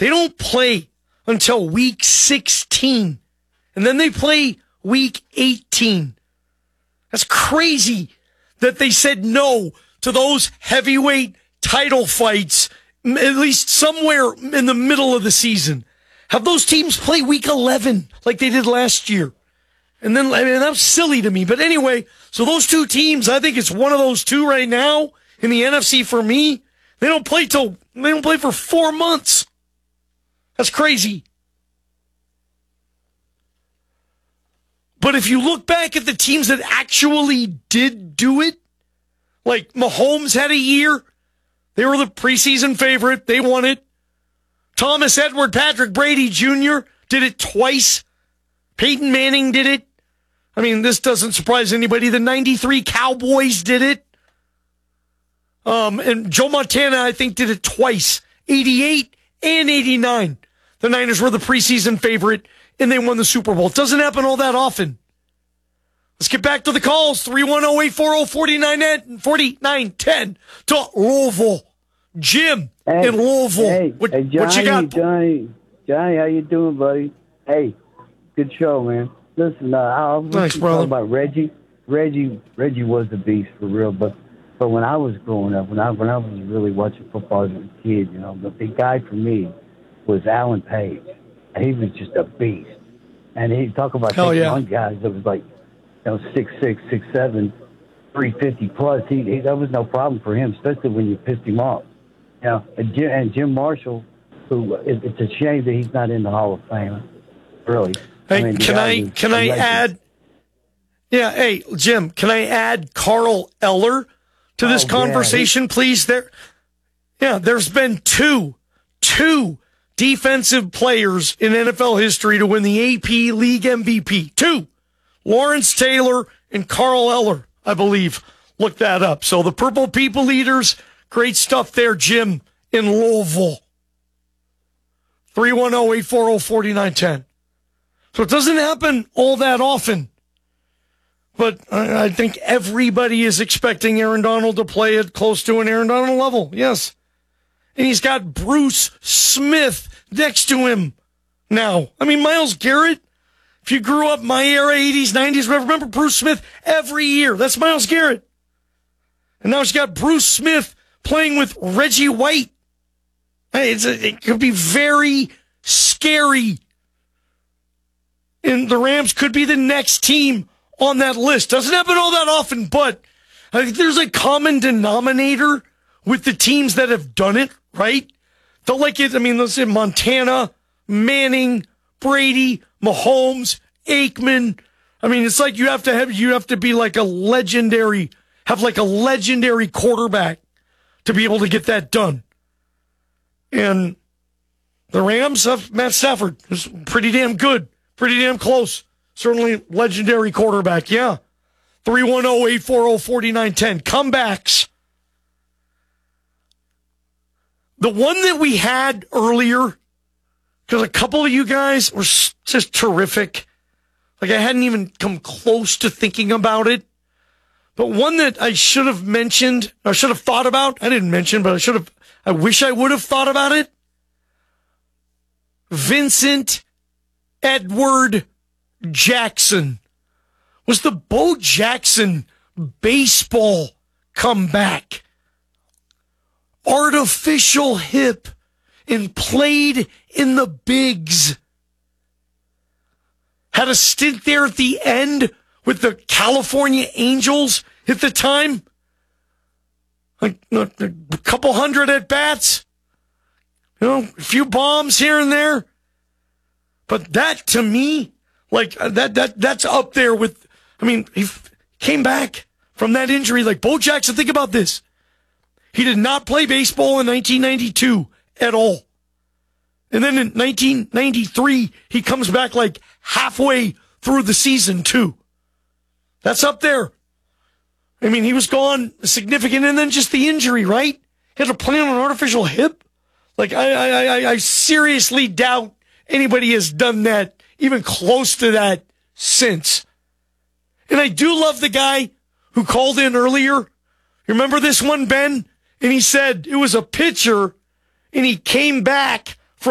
They don't play until week 16. And then they play week 18. That's crazy that they said no to those heavyweight title fights, at least somewhere in the middle of the season. Have those teams play week 11 like they did last year? And then, that was silly to me. But anyway, so those two teams, I think it's one of those two right now in the NFC for me. They don't play for 4 months. That's crazy. But if you look back at the teams that actually did do it, like Mahomes had a year. They were the preseason favorite. They won it. Thomas Edward Patrick Brady Jr. did it twice. Peyton Manning did it. I mean, this doesn't surprise anybody. The 93 Cowboys did it. And Joe Montana, I think, did it twice. 88 and 89. The Niners were the preseason favorite, and they won the Super Bowl. It doesn't happen all that often. Let's get back to the calls. 310-840-4910 to Louisville. Jim in Louisville. What you got? Johnny, how you doing, buddy? Hey, good show, man. Listen, I was talking about Reggie. Reggie was the beast for real. But when I was growing up, when I was really watching football as a kid, the big guy for me was Alan Page. And he was just a beast. And he talk about young guys that was like, 6'6", 6'7", 350 plus. That was no problem for him, especially when you pissed him off. And Jim Marshall, who it's a shame that he's not in the Hall of Fame. Really. Hey, can I add? Yeah, hey Jim, can I add Carl Eller to this conversation, please? There's been two defensive players in NFL history to win the AP League MVP. Two. Lawrence Taylor and Carl Eller, I believe. Look that up. So the Purple People Eaters, great stuff there, Jim, in Louisville. 310-840-4910. So it doesn't happen all that often. But I think everybody is expecting Aaron Donald to play at close to an Aaron Donald level. Yes. And he's got Bruce Smith next to him now. I mean, Myles Garrett, if you grew up my era, 80s, 90s, remember Bruce Smith every year. That's Myles Garrett. And now he's got Bruce Smith playing with Reggie White. It could be very scary. And the Rams could be the next team on that list. Doesn't happen all that often, but I think there's a common denominator with the teams that have done it, right? They'll let's say Montana, Manning, Brady, Mahomes, Aikman. I mean, it's like you have to be like a legendary quarterback to be able to get that done. And the Rams have Matt Stafford, who's pretty damn good, pretty damn close. Certainly legendary quarterback, yeah. 310-840-4910. Comebacks. The one that we had earlier, because a couple of you guys were just terrific. Like I hadn't even come close to thinking about it. But one that I should have mentioned, or should have thought about, I didn't mention, but I wish I would have thought about it. Vincent Edward Jackson. Was the Bo Jackson baseball comeback. Artificial hip and played in the bigs. Had a stint there at the end with the California Angels at the time. Like a couple hundred at bats. A few bombs here and there. But that to me, that's up there with, he came back from that injury. Like Bo Jackson, think about this. He did not play baseball in 1992 at all. And then in 1993, he comes back like halfway through the season too. That's up there. He was gone significant, and then just the injury, right? He had to play on an artificial hip. Like I seriously doubt anybody has done that, even close to that, since. And I do love the guy who called in earlier. You remember this one, Ben? And he said it was a pitcher, and he came back